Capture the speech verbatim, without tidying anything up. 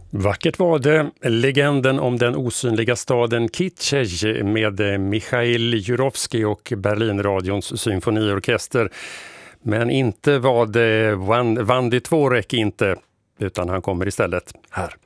Vackert var det, legenden om den osynliga staden Kitchež med Michail Jurovskij och Berlinradions symfoniorkester. Men inte var det Van, Vandy Tvorek inte, utan han kommer istället här.